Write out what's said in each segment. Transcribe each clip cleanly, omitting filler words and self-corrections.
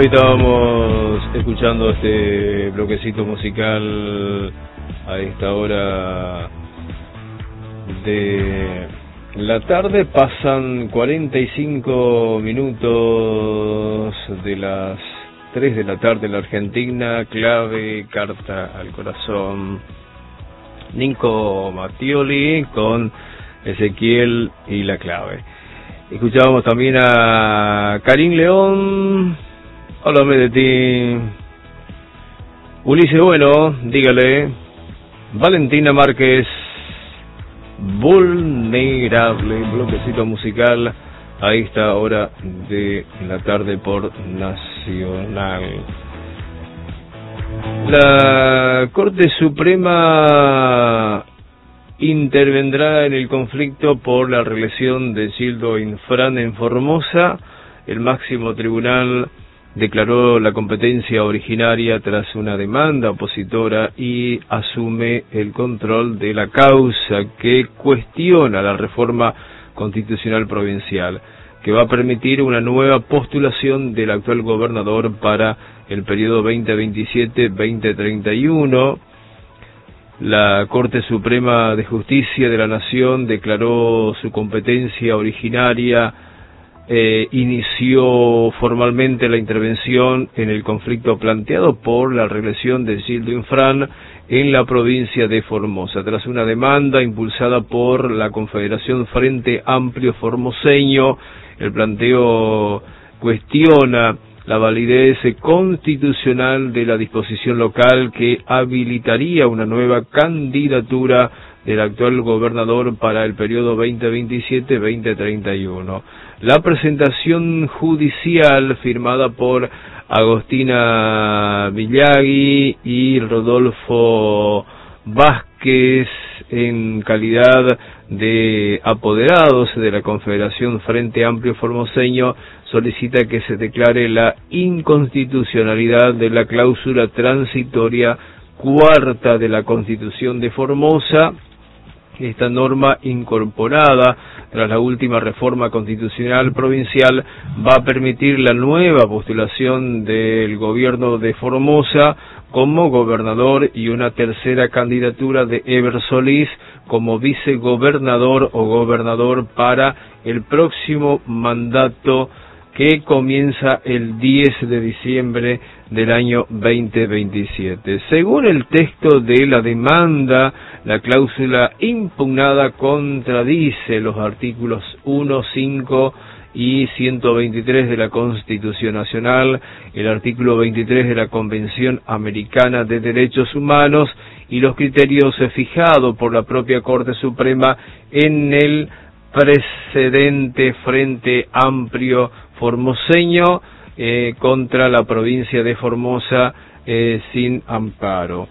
ahí estábamos escuchando este bloquecito musical a esta hora de la tarde. Pasan 45 minutos de las 3 de la tarde en la Argentina. Clave, carta al corazón. Nico Mattioli con Ezequiel y la clave. Escuchábamos también a Karim León. Háblame de ti. Ulises Bueno, dígale. Valentina Márquez, Vulnerable, bloquecito musical a esta hora de la tarde por Nacional. La Corte Suprema intervendrá en el conflicto por la reelección de Gildo Infran en Formosa. El máximo tribunal declaró la competencia originaria tras una demanda opositora y asume el control de la causa que cuestiona la reforma constitucional provincial, que va a permitir una nueva postulación del actual gobernador para el periodo 2027-2031. La Corte Suprema de Justicia de la Nación declaró su competencia originaria, inició formalmente la intervención en el conflicto planteado por la reelección de Gildo Infran en la provincia de Formosa, tras una demanda impulsada por la Confederación Frente Amplio Formoseño. El planteo cuestiona la validez constitucional de la disposición local que habilitaría una nueva candidatura del actual gobernador para el periodo 2027-2031. La presentación judicial firmada por Agostina Villagui y Rodolfo Vázquez en calidad de apoderados de la Confederación Frente Amplio Formoseño solicita que se declare la inconstitucionalidad de la cláusula transitoria cuarta de la Constitución de Formosa. Esta norma, incorporada tras la última reforma constitucional provincial, va a permitir la nueva postulación del gobierno de Formosa como gobernador y una tercera candidatura de Eber Solís como vicegobernador o gobernador para el próximo mandato que comienza el 10 de diciembre del año 2027. Según el texto de la demanda, la cláusula impugnada contradice los artículos 1, 5 y 123 de la Constitución Nacional, el artículo 23 de la Convención Americana de Derechos Humanos y los criterios fijados por la propia Corte Suprema en el precedente Frente Amplio Formoseño contra la provincia de Formosa sin amparo.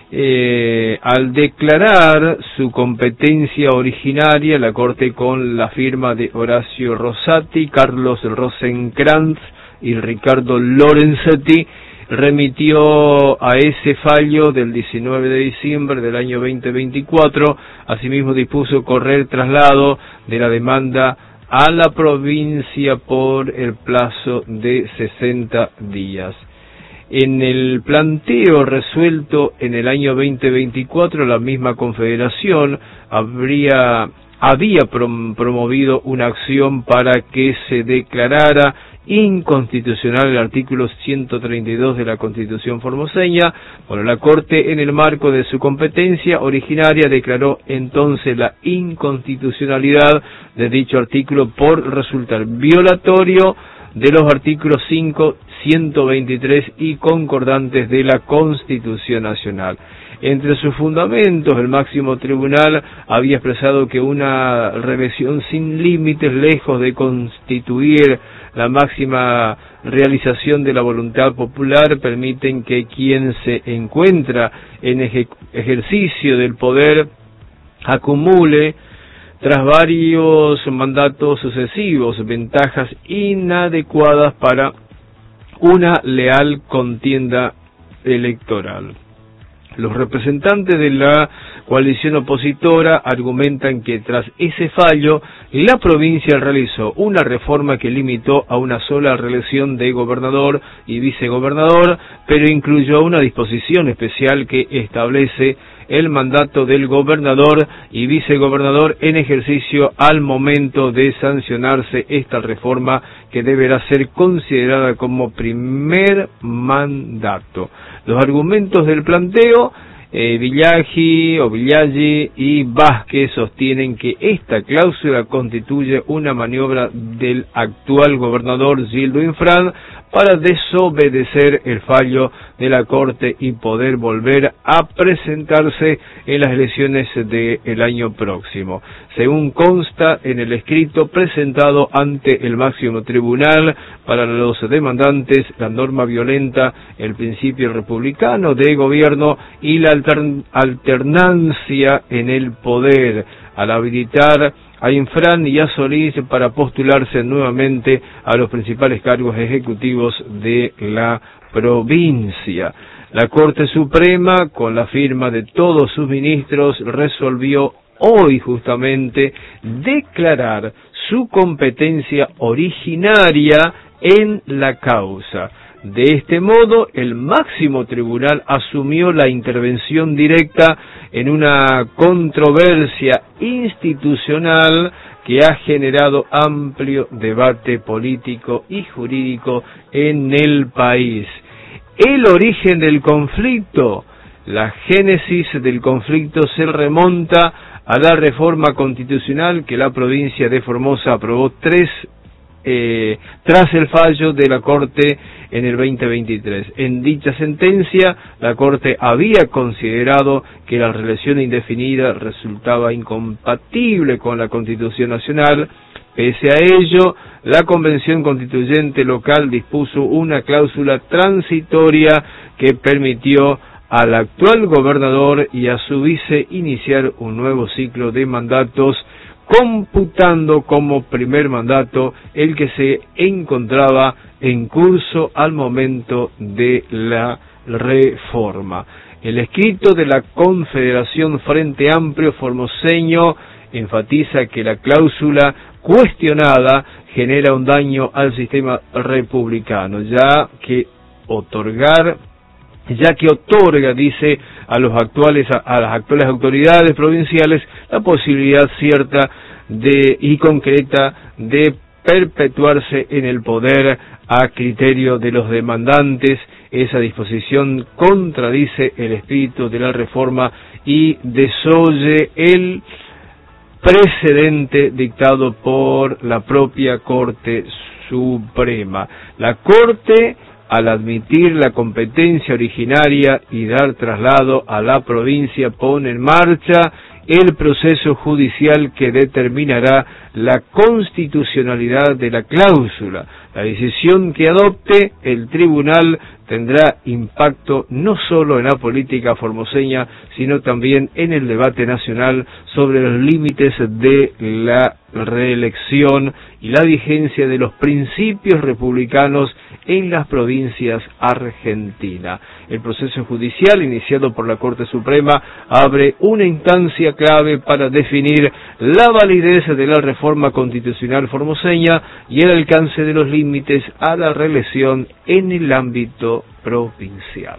Al declarar su competencia originaria, la Corte, con la firma de Horacio Rosati, Carlos Rosenkrantz y Ricardo Lorenzetti, remitió a ese fallo del 19 de diciembre del año 2024. Asimismo, dispuso correr traslado de la demanda a la provincia por el plazo de 60 días. En el planteo resuelto en el año 2024, la misma Confederación había promovido una acción para que se declarara inconstitucional el artículo 132 de la Constitución formoseña. Bueno, la Corte, en el marco de su competencia originaria, declaró entonces la inconstitucionalidad de dicho artículo por resultar violatorio de los artículos 5, 123 y concordantes de la Constitución Nacional. Entre sus fundamentos, el máximo tribunal había expresado que una reelección sin límites, lejos de constituir la máxima realización de la voluntad popular, permiten que quien se encuentra en ejercicio del poder acumule, tras varios mandatos sucesivos, ventajas inadecuadas para una leal contienda electoral. Los representantes de la coalición opositora argumentan que tras ese fallo, la provincia realizó una reforma que limitó a una sola reelección de gobernador y vicegobernador, pero incluyó una disposición especial que establece el mandato del gobernador y vicegobernador en ejercicio al momento de sancionarse esta reforma, que deberá ser considerada como primer mandato. Los argumentos del planteo, Villaggi y Vázquez sostienen que esta cláusula constituye una maniobra del actual gobernador Gildo Infran para desobedecer el fallo de la Corte y poder volver a presentarse en las elecciones del año próximo. Según consta en el escrito presentado ante el máximo tribunal, para los demandantes la norma violenta el principio republicano de gobierno y la alternancia en el poder, al habilitar a Infran y a Solís para postularse nuevamente a los principales cargos ejecutivos de la provincia. La Corte Suprema, con la firma de todos sus ministros, resolvió hoy justamente declarar su competencia originaria en la causa. De este modo, el máximo tribunal asumió la intervención directa en una controversia institucional que ha generado amplio debate político y jurídico en el país. El origen del conflicto, la génesis del conflicto se remonta a la reforma constitucional que la provincia de Formosa aprobó tras el fallo de la Corte en el 2023. En dicha sentencia, la Corte había considerado que la reelección indefinida resultaba incompatible con la Constitución Nacional. Pese a ello, la Convención Constituyente local dispuso una cláusula transitoria que permitió al actual gobernador y a su vice iniciar un nuevo ciclo de mandatos, computando como primer mandato el que se encontraba en curso al momento de la reforma. El escrito de la Confederación Frente Amplio Formoseño enfatiza que la cláusula cuestionada genera un daño al sistema republicano, ya que otorga, dice, a las actuales autoridades provinciales la posibilidad cierta y concreta de perpetuarse en el poder a criterio de los demandantes. Esa disposición contradice el espíritu de la reforma y desoye el precedente dictado por la propia Corte Suprema. La Corte, al admitir la competencia originaria y dar traslado a la provincia, pone en marcha el proceso judicial que determinará la constitucionalidad de la cláusula. La decisión que adopte el tribunal tendrá impacto no solo en la política formoseña, sino también en el debate nacional sobre los límites de la reelección y la vigencia de los principios republicanos en las provincias argentinas. El proceso judicial iniciado por la Corte Suprema abre una instancia clave para definir la validez de la reforma constitucional formoseña y el alcance de los límites a la reelección en el ámbito provincial.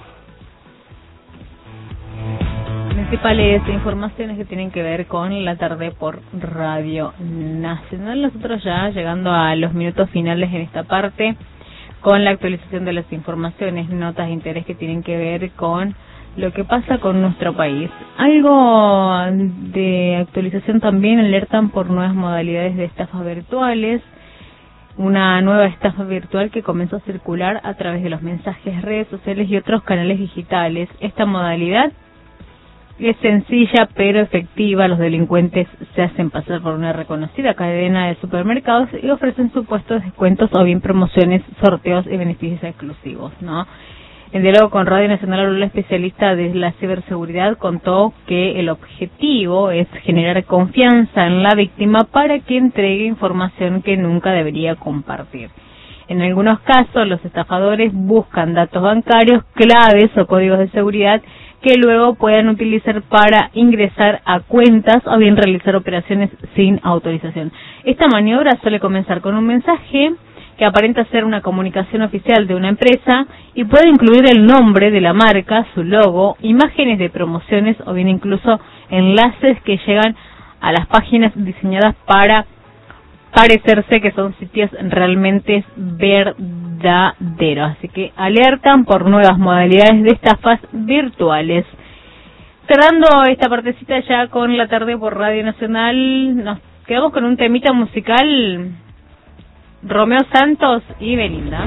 Principales informaciones que tienen que ver con la tarde por Radio Nacional. Nosotros ya llegando a los minutos finales en esta parte, con la actualización de las informaciones, notas de interés que tienen que ver con lo que pasa con nuestro país. Algo de actualización también: alertan por nuevas modalidades de estafas virtuales. Una nueva estafa virtual que comenzó a circular a través de los mensajes, redes sociales y otros canales digitales. Esta modalidad es sencilla pero efectiva. Los delincuentes se hacen pasar por una reconocida cadena de supermercados y ofrecen supuestos descuentos o bien promociones, sorteos y beneficios exclusivos, ¿no? En diálogo con Radio Nacional, la especialista de la ciberseguridad contó que el objetivo es generar confianza en la víctima para que entregue información que nunca debería compartir. En algunos casos, los estafadores buscan datos bancarios, claves o códigos de seguridad que luego puedan utilizar para ingresar a cuentas o bien realizar operaciones sin autorización. Esta maniobra suele comenzar con un mensaje que aparenta ser una comunicación oficial de una empresa y puede incluir el nombre de la marca, su logo, imágenes de promociones o bien incluso enlaces que llegan a las páginas diseñadas para parecerse que son sitios realmente verdaderos. Así que alertan por nuevas modalidades de estafas virtuales. Cerrando esta partecita ya con la tarde por Radio Nacional, nos quedamos con un temita musical, Romeo Santos y Belinda.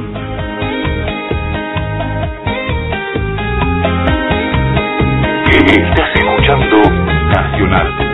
Estás escuchando Nacional.